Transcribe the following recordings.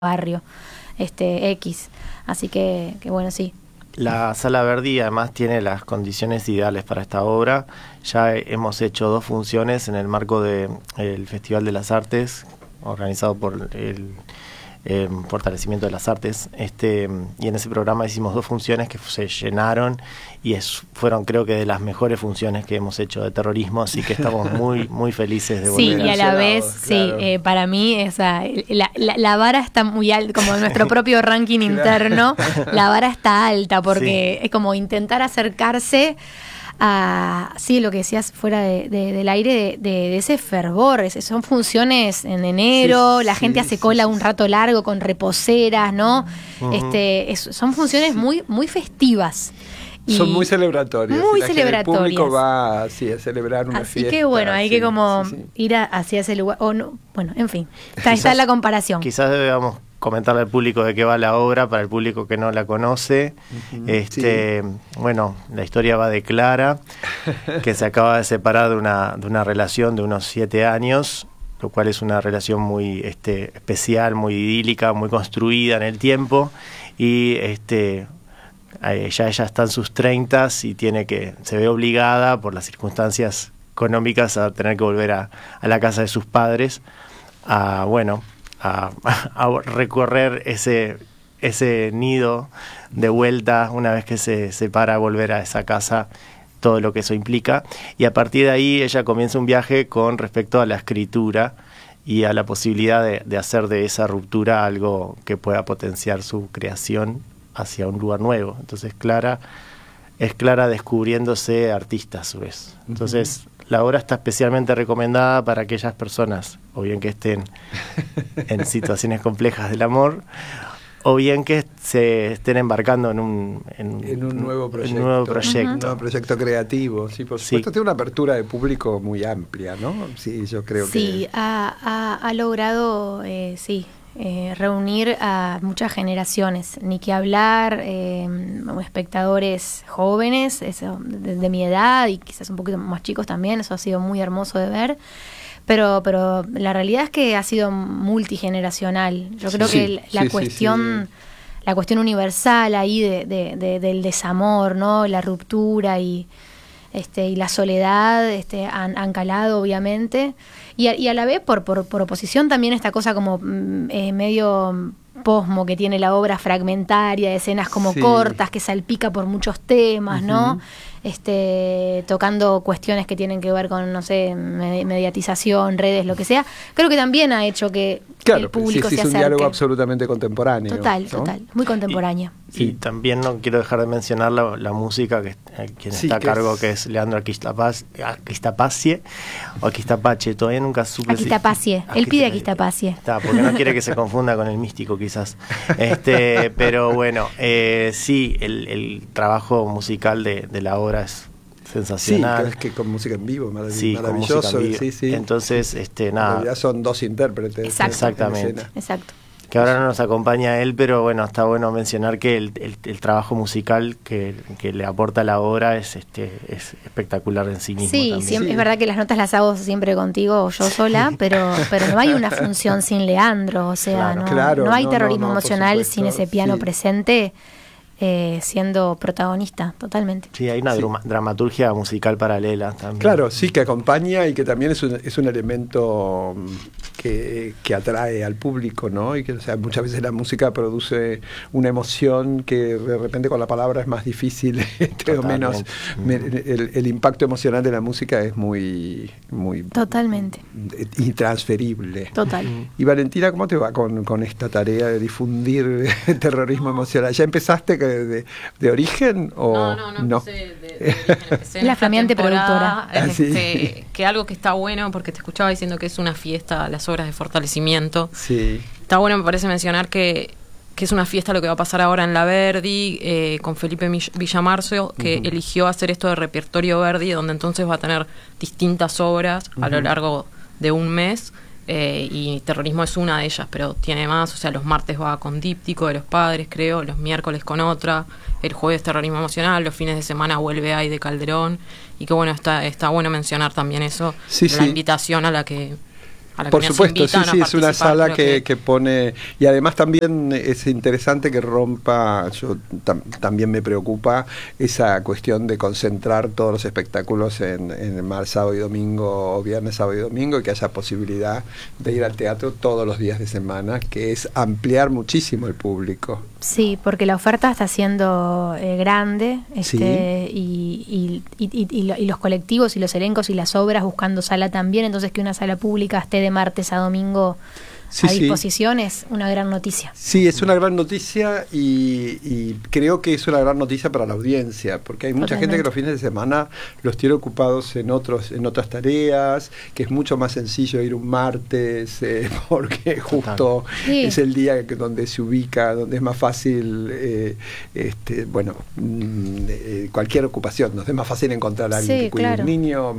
barrio X. Así que bueno, sí. La Sala Verdi además tiene las condiciones ideales para esta obra. Ya hemos hecho 2 funciones en el marco del Festival de las Artes, organizado por el Fortalecimiento de las Artes, y en ese programa hicimos 2 funciones que se llenaron y fueron, creo que, de las mejores funciones que hemos hecho de terrorismo, así que estamos muy felices de volver. Sí, y a la vez, claro. Sí, para mí la vara está muy alta, como nuestro propio ranking interno, la vara está alta, porque sí, es como intentar acercarse a, sí, lo que decías fuera del aire, de ese fervor. Son funciones en enero, sí, la gente hace cola un rato largo con reposeras, ¿no? Son funciones muy festivas. Y son muy celebratorias. Muy celebratorias. El público va a celebrar una fiesta. Así que bueno, hay que como ir hacia ese lugar. O no, bueno, en fin, está la comparación. Quizás debamos comentarle al público de qué va la obra, para el público que no la conoce. Bueno, la historia va de Clara, que se acaba de separar de una relación de unos 7 años, lo cual es una relación muy especial, muy idílica, muy construida en el tiempo, y ella está en sus 30s y se ve obligada por las circunstancias económicas a tener que volver a la casa de sus padres, a recorrer ese nido de vuelta una vez que se separa, volver a esa casa, todo lo que eso implica, y a partir de ahí ella comienza un viaje con respecto a la escritura y a la posibilidad de hacer de esa ruptura algo que pueda potenciar su creación hacia un lugar nuevo. Entonces es Clara descubriéndose artista a su vez. Entonces la obra está especialmente recomendada para aquellas personas, o bien que estén en situaciones complejas del amor, o bien que se estén embarcando en un nuevo proyecto. Un nuevo proyecto creativo. Sí, por supuesto, tiene una apertura de público muy amplia, ¿no? Sí, yo creo que... Sí, ha logrado, reunir a muchas generaciones, ni que hablar, espectadores jóvenes, de mi edad y quizás un poquito más chicos también. Eso ha sido muy hermoso de ver, pero la realidad es que ha sido multigeneracional. Yo creo que la cuestión universal ahí del desamor, ¿no? La ruptura y la soledad han calado, obviamente, y a la vez por oposición también esta cosa como medio posmo que tiene la obra, fragmentaria, de escenas como cortas, que salpica por muchos temas, ¿no? Tocando cuestiones que tienen que ver con, no sé, mediatización, redes, lo que sea. Creo que también ha hecho que el público se acerque. Es un diálogo absolutamente contemporáneo. Total, muy contemporánea. Y también no quiero dejar de mencionar la música, quien está a cargo, que es Leandro Aquistapacie, o Aquistapache, todavía nunca supe. Aquistapacie, él pide Aquistapacie. Está, porque no quiere que se confunda con el místico, quizás. Pero bueno, el trabajo musical de la obra es sensacional. Sí, es que con música en vivo, maravilloso. Con música en vivo. Sí. Entonces, nada. En realidad son 2 intérpretes. Exactamente. Exacto. Que ahora no nos acompaña él, pero bueno, está bueno mencionar que el trabajo musical que le aporta la obra es espectacular en sí mismo. Sí, es verdad que las notas las hago siempre contigo o yo sola, pero no hay una función sin Leandro, o sea, no hay terrorismo emocional sin ese piano presente, siendo protagonista, totalmente. Sí, hay una dramaturgia musical paralela también. Claro, sí, que acompaña y que también es un elemento que atrae al público, ¿no? Y que, o sea, muchas veces la música produce una emoción que de repente con la palabra es más difícil, o menos. El impacto emocional de la música es muy totalmente intransferible. Total. Y Valentina, ¿cómo te va con esta tarea de difundir el terrorismo emocional? ¿Ya empezaste de origen o no empecé de origen, la flameante productora? Que algo que está bueno, porque te escuchaba diciendo que es una fiesta, las obras de fortalecimiento. Sí. Está bueno, me parece mencionar que es una fiesta lo que va a pasar ahora en la Verdi, con Felipe Villamarzo, que eligió hacer esto de repertorio Verdi, donde entonces va a tener distintas obras a lo largo de un mes. Y terrorismo es una de ellas, pero tiene más. O sea, los martes va con Díptico de los Padres, creo, los miércoles con otra, el jueves terrorismo emocional, los fines de semana vuelve ahí de Calderón. Y que bueno, está bueno mencionar también eso, la invitación a a la que Por nos supuesto, sí, invitan a sí, es una participar, sala creo que pone, y además también es interesante que rompa, también me preocupa esa cuestión de concentrar todos los espectáculos en el mar sábado y domingo, o viernes, sábado y domingo, y que haya posibilidad de ir al teatro todos los días de semana, que es ampliar muchísimo el público. Sí, porque la oferta está siendo grande, Sí. y los colectivos y los elencos y las obras buscando sala también, entonces que una sala pública esté de martes a domingo Sí, a sí. disposición es una gran noticia. Sí, es una gran noticia y creo que es una gran noticia para la audiencia, porque hay mucha gente que los fines de semana los tiene ocupados en otras tareas, que es mucho más sencillo ir un martes, porque justo Sí. es el día donde se ubica, donde es más fácil, cualquier ocupación, nos es más fácil encontrar a alguien Sí, que cuide claro. un niño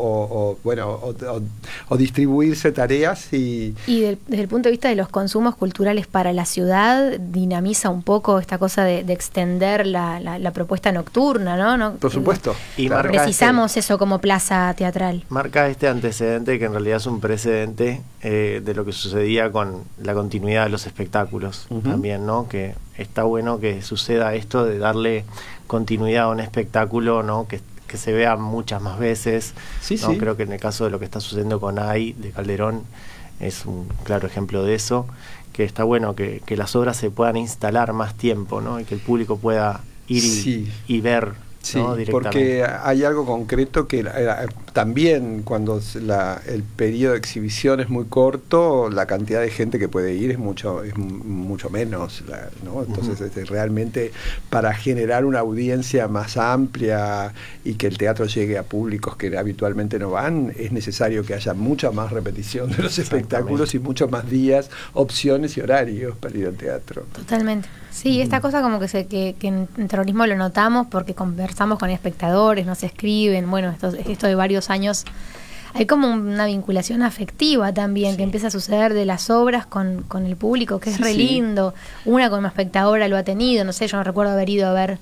o distribuirse tareas Desde el punto de vista de los consumos culturales para la ciudad, dinamiza un poco esta cosa de extender la propuesta nocturna, ¿no? por supuesto. Y claro. marca Precisamos eso como plaza teatral. Marca este antecedente que en realidad es un precedente de lo que sucedía con la continuidad de los espectáculos también, ¿no? Que está bueno que suceda esto de darle continuidad a un espectáculo, ¿no? Que se vea muchas más veces. Sí, ¿no? sí. Creo que en el caso de lo que está sucediendo con AI de Calderón es un claro ejemplo de eso, que está bueno que las obras se puedan instalar más tiempo, ¿no? Y que el público pueda ir Sí. y ver, Sí, ¿no? Directamente. porque hay algo concreto que también cuando el periodo de exhibición es muy corto, la cantidad de gente que puede ir es mucho menos, ¿no? Entonces realmente para generar una audiencia más amplia y que el teatro llegue a públicos que habitualmente no van, es necesario que haya mucha más repetición de los espectáculos y muchos más días, opciones y horarios para ir al teatro. Totalmente. Sí, esta cosa como que en terrorismo lo notamos porque conversamos con espectadores, nos escriben, bueno, esto de varios años, hay como una vinculación afectiva también que empieza a suceder de las obras con el público, que es re lindo. Una como espectadora lo ha tenido, no sé, yo no recuerdo haber ido a ver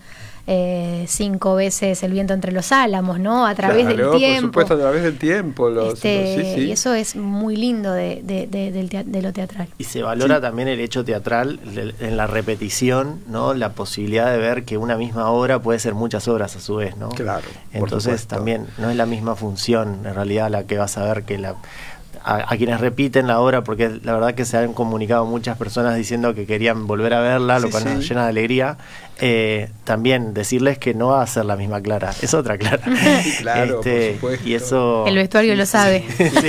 5 veces El viento entre los álamos, ¿no? A través del tiempo. Por supuesto, a través del tiempo. Sí. Y eso es muy lindo de lo teatral. Y se valora también el hecho teatral en la repetición, ¿no? La posibilidad de ver que una misma obra puede ser muchas obras a su vez, ¿no? Claro. Entonces también no es la misma función en realidad la que vas a ver que a quienes repiten la obra, porque la verdad que se han comunicado muchas personas diciendo que querían volver a verla, lo cual nos llena de alegría. También decirles que no va a ser la misma Clara, es otra Clara. Claro, por supuesto. Y eso, el vestuario lo sabe. Sí.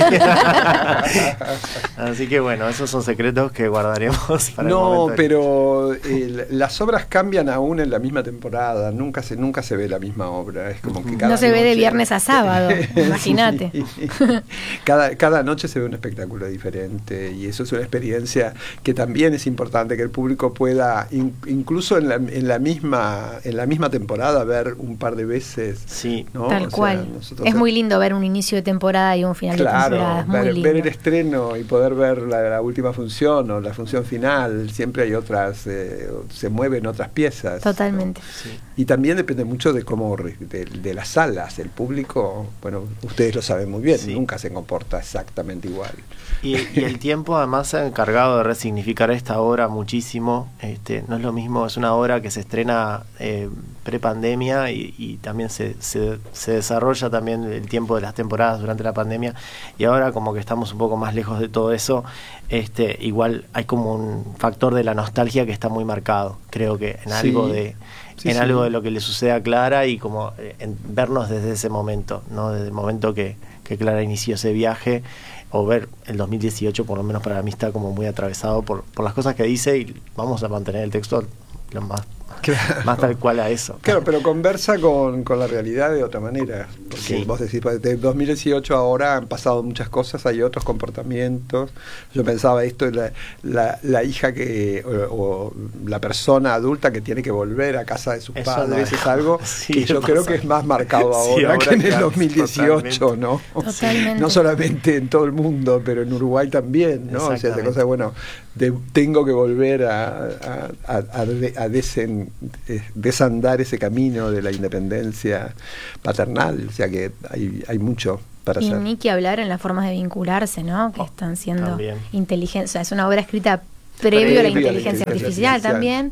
Así que bueno, esos son secretos que guardaremos para el momento. Pero las obras cambian aún en la misma temporada, nunca se ve la misma obra, es como que cada no se ve de noche- viernes a sábado, imagínate. Sí. Cada noche se ve un espectáculo diferente y eso es una experiencia que también es importante que el público pueda incluso en la misma temporada ver un par de veces. Sí. ¿no? Tal cual. Nosotros Es muy lindo ver un inicio de temporada y un final de temporada. Es muy lindo. ver el estreno y poder ver la última función o la función final, siempre hay otras, se mueven otras piezas. Totalmente. ¿no? Sí. Y también depende mucho de cómo de las salas, el público, bueno, ustedes lo saben muy bien, nunca se comporta exactamente igual. Y el tiempo además se ha encargado de resignificar esta obra muchísimo. No es lo mismo, es una obra que se estrena pre-pandemia y también se desarrolla también el tiempo de las temporadas durante la pandemia, y ahora como que estamos un poco más lejos de todo eso. Igual hay como un factor de la nostalgia que está muy marcado, creo que en algo algo de lo que le sucede a Clara, y como en vernos desde ese momento, ¿no? Desde el momento que Clara inició ese viaje, o ver el 2018, por lo menos para mí está como muy atravesado por las cosas que dice, y vamos a mantener el texto lo más tal cual a eso. Claro, pero conversa con la realidad de otra manera. Porque vos decís, de 2018 ahora han pasado muchas cosas, hay otros comportamientos. Yo pensaba esto, la hija o la persona adulta que tiene que volver a casa de sus padres, es algo que yo creo que es más marcado ahora que en el 2018, ¿no? Totalmente. No solamente en todo el mundo, pero en Uruguay también, ¿no? O sea, esa cosa, bueno, tengo que volver a desandar ese camino de la independencia paternal, o sea que hay mucho para y hacer. ni que hablar en las formas de vincularse, ¿no? Que están siendo también. inteligentes. O sea, es una obra escrita previo a la inteligencia artificial también.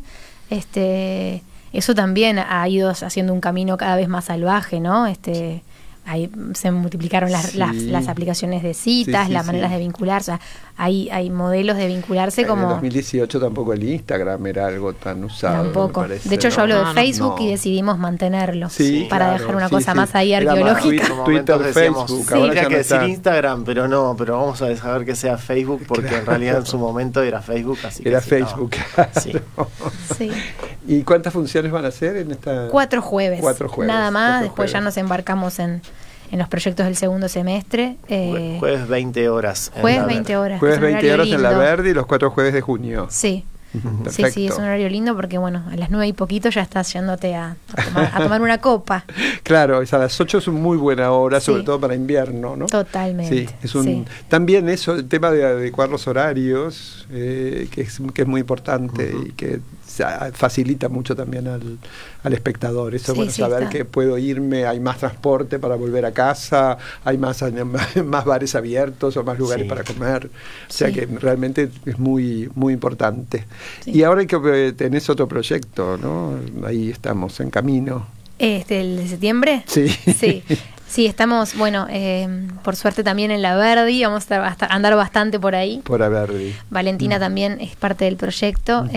Eso también ha ido haciendo un camino cada vez más salvaje, ¿no? Ahí se multiplicaron las aplicaciones de citas, las maneras de vincularse. O sea, hay modelos de vincularse como... En 2018 tampoco el Instagram era algo tan usado. Tampoco. Me parece, de hecho, yo hablo de Facebook no. y decidimos mantenerlo para dejar una sí, cosa sí. más ahí Era arqueológica. más Twitter, decíamos, Facebook. sí, Ahora tendría ya que no decir está. Instagram, pero vamos a dejar que sea Facebook, porque en realidad en su momento era Facebook, así que Era sí, Facebook. Sí. Sí. ¿Y cuántas funciones van a hacer en esta? 4 jueves. 4 jueves. Nada más. 4 Después ya jueves. nos embarcamos en los proyectos del segundo semestre. Jueves 20 horas. en Jueves la 20 horas. Jueves es un 20 horario horas en la lindo. Verdi y los 4 jueves de junio. Sí. Perfecto. Sí, es un horario lindo porque, bueno, a las 9 y poquito ya estás yéndote a tomar una copa. Claro, a las 8 es una muy buena hora, sobre Sí. todo para invierno, ¿no? Totalmente. Sí, también eso, el tema de adecuar los horarios, que es muy importante y que facilita mucho también al espector. Eso Sí, bueno, sí, saber está. que puedo irme, hay más transporte para volver a casa, hay más bares abiertos o más lugares Sí. para comer. O sea Sí. que realmente es muy, muy importante. Sí. Y ahora que tenés otro proyecto, ¿no? Ahí estamos en camino. ¿El de septiembre? Sí. Sí. Sí, estamos, bueno, por suerte también en la Verdi, vamos a andar bastante por ahí. Por Verdi. Valentina también es parte del proyecto.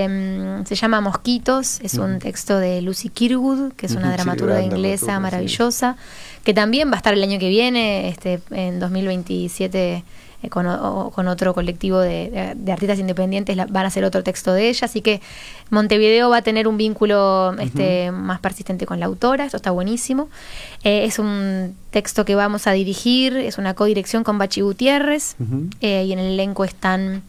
Se llama Mosquitos, es un texto de Lucy Kirkwood, que es una Sí, dramaturga gran inglesa dramaturga, maravillosa, que también va a estar el año que viene, en 2027, con otro colectivo de artistas independientes, van a hacer otro texto de ella, así que Montevideo va a tener un vínculo más persistente con la autora, esto está buenísimo. Es un texto que vamos a dirigir, es una codirección con Bachi Gutiérrez, y en el elenco están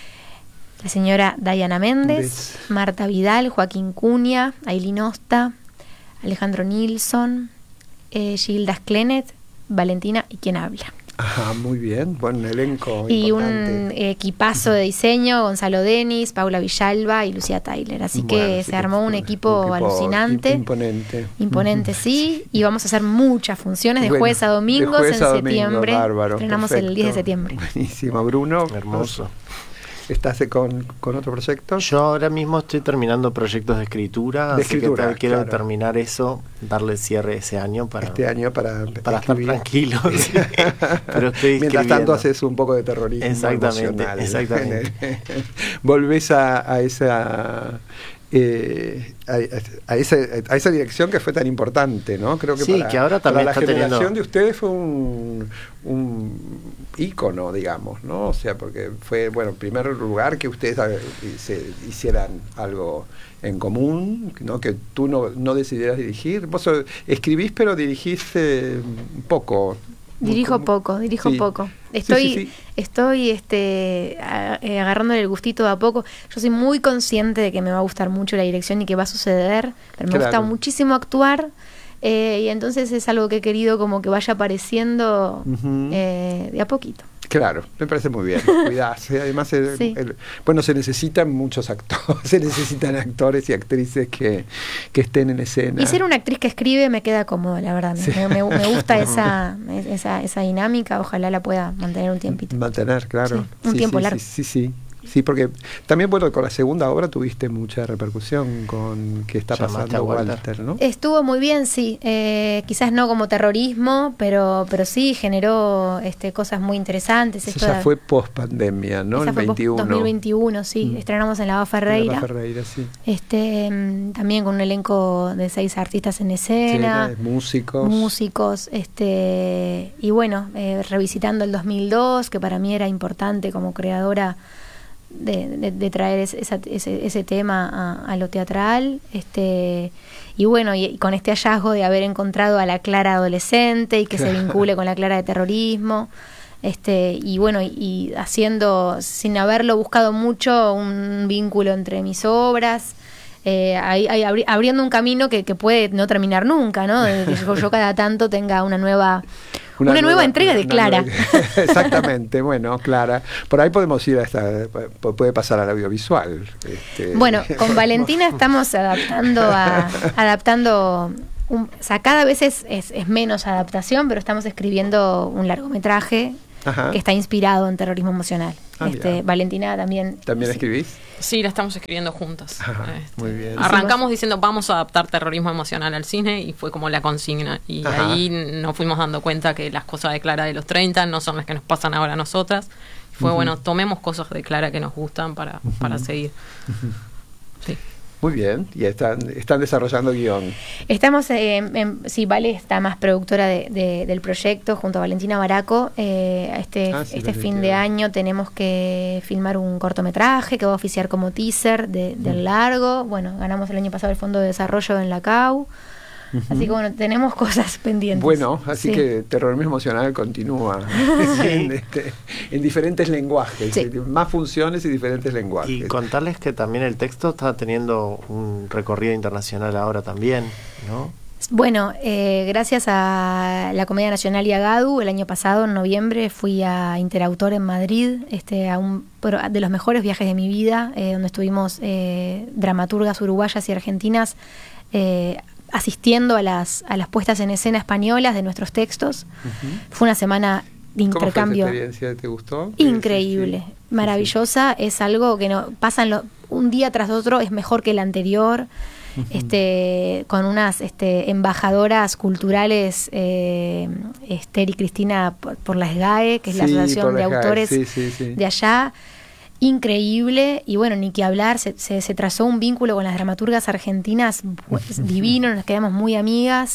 la señora Diana Méndez, Marta Vidal, Joaquín Cunha, Ailín Osta, Alejandro Nilsson, Gilda Sklenet, Valentina y quien habla. Ajá, muy bien, buen elenco. Y importante. un equipazo de diseño, Gonzalo Denis, Paula Villalba y Lucía Tyler. Así que Bueno, sí se armó un equipo alucinante. Imponente. Imponente, sí. Y vamos a hacer muchas funciones de Bueno, jueves a domingos de jueves en a domingo, septiembre. bárbaro, Estrenamos el 10 de septiembre. Buenísimo, Bruno. Hermoso. ¿Estás con otro proyecto? Yo ahora mismo estoy terminando proyectos de escritura, De así escritura, que quiero claro. terminar eso, darle cierre ese año para Para estar escribir. Mientras tranquilo. Sí. Pero estoy tanto escribiendo. haces un poco de terrorismo Exactamente, emocional. exactamente. Volvés a esa... a esa dirección que fue tan importante, ¿no? Creo que Sí, que ahora también para la está generación teniendo... de ustedes fue un ícono, digamos, ¿no? O sea, porque fue, bueno, en primer lugar que ustedes se hicieran algo en común, ¿no? Que tú no decidieras dirigir. Vos escribís, pero dirigís poco. Dirijo poco. Estoy agarrándole el gustito de a poco. Yo soy muy consciente de que me va a gustar mucho la dirección y que va a suceder, pero me gusta muchísimo actuar. Y entonces es algo que he querido como que vaya apareciendo de a poquito. Claro, me parece muy bien, cuidarse. Además, Sí. bueno, se necesitan muchos actores, se necesitan actores y actrices que estén en escena. Y ser una actriz que escribe me queda cómodo, la verdad. Sí. Me gusta esa dinámica, ojalá la pueda mantener un tiempito. Mantener, claro. Sí, un tiempo largo. Sí, porque también, bueno, con la segunda obra tuviste mucha repercusión con qué está Llamaste pasando a Walter, Walter, ¿no? Estuvo muy bien, sí. Quizás no como terrorismo, pero sí generó cosas muy interesantes. Eso ya fue post pandemia, ¿no? Esa El fue 21. 2021, sí. Estrenamos en la Ava Ferreira. En la Ferreira, sí. También con un elenco de 6 artistas en escena. Músicos. Y bueno, revisitando el 2002, que para mí era importante como creadora de traer ese tema a lo teatral, y bueno, y con este hallazgo de haber encontrado a la Clara adolescente y que se vincule con la Clara de terrorismo, y bueno, y haciendo, sin haberlo buscado mucho, un vínculo entre mis obras, abriendo un camino que puede no terminar nunca, ¿no? De que yo cada tanto tenga una nueva entrega de Clara. Exactamente, bueno, Clara. Por ahí podemos ir puede pasar al audiovisual. Bueno, con Valentina estamos adaptando o sea, cada vez es menos adaptación, pero estamos escribiendo un largometraje que está inspirado en terrorismo emocional. Valentina también. ¿También escribís? Sí, la estamos escribiendo juntas. Muy bien. Arrancamos diciendo vamos a adaptar terrorismo emocional al cine y fue como la consigna. Y ahí nos fuimos dando cuenta que las cosas de Clara de los 30 no son las que nos pasan ahora a nosotras. Fue bueno, tomemos cosas de Clara que nos gustan para seguir. Sí. Muy bien, y están desarrollando guión. Estamos, sí, Vale está más productora del proyecto junto a Valentina Baraco. Este fin de año tenemos que filmar un cortometraje que va a oficiar como teaser del largo. Bueno, ganamos el año pasado el Fondo de Desarrollo en la CAU. Así que bueno, tenemos cosas pendientes. Bueno, así que terrorismo emocional continúa en diferentes lenguajes, más funciones y diferentes lenguajes. Y contarles que también el texto está teniendo un recorrido internacional ahora también, ¿no? Bueno, gracias a la Comedia Nacional y a GADU, el año pasado, en noviembre, fui a Interautor en Madrid, a un de los mejores viajes de mi vida, donde estuvimos dramaturgas uruguayas y argentinas asistiendo a las puestas en escena españolas de nuestros textos. Fue una semana de intercambio. ¿Cómo fue esa experiencia? ¿Te gustó? Increíble, maravillosa. Es algo que no pasan un día tras otro, es mejor que el anterior. Con unas embajadoras culturales, Esther y Cristina por la SGAE, que es la Asociación de Autores de allá. Increíble, y bueno, ni que hablar, se trazó un vínculo con las dramaturgas argentinas divino, nos quedamos muy amigas.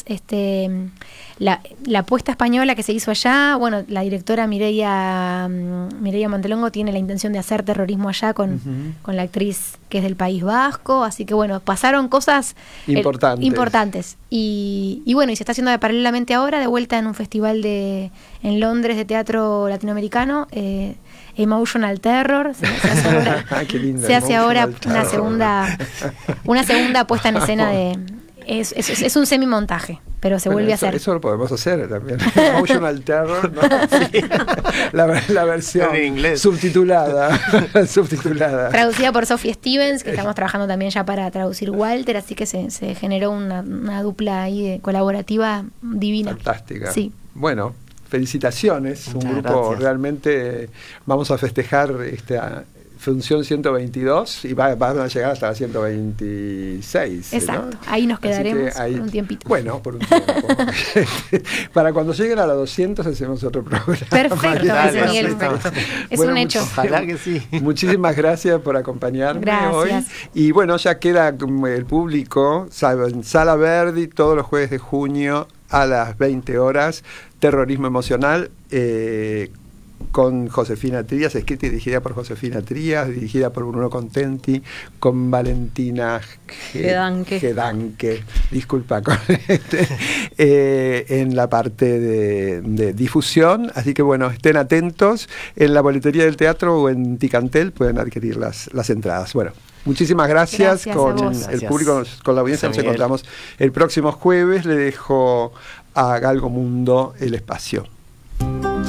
La puesta española que se hizo allá, bueno, la directora Mireia Montelongo tiene la intención de hacer terrorismo allá con la actriz que es del País Vasco, así que bueno, pasaron cosas importantes. Y bueno, y se está haciendo paralelamente ahora, de vuelta en un festival en Londres de teatro latinoamericano, Emotional Terror. Se hace ahora una segunda puesta en escena es un semimontaje, pero se vuelve a hacer. Eso lo podemos hacer también. Emotional Terror, ¿no? Sí. La versión en inglés subtitulada. Traducida por Sophie Stevens, que estamos trabajando también ya para traducir Walter, así que se generó una dupla ahí colaborativa divina. Fantástica. Sí. Bueno, felicitaciones, un grupo realmente. Vamos a festejar esta función 122 y van a llegar hasta la 126. Exacto, ¿no? Ahí nos quedaremos por un tiempito. Bueno, por un tiempo. Para cuando lleguen a la 200 hacemos otro programa. Perfecto, Miguel. Es un hecho. Ojalá que sí. Muchísimas gracias por acompañarme hoy. Y bueno, ya queda el público, en Sala Verdi, todos los jueves de junio a las 20 horas, Terrorismo Emocional, con Josefina Trías, escrita y dirigida por Josefina Trías, dirigida por Bruno Contenti, con Valentina Gedanke, disculpa, en la parte de difusión. Así que bueno, estén atentos. En la boletería del teatro o en Ticantel pueden adquirir las entradas. Bueno, muchísimas gracias con el público, con la audiencia. Nos encontramos el próximo jueves. Le dejo a Galgo Mundo el espacio.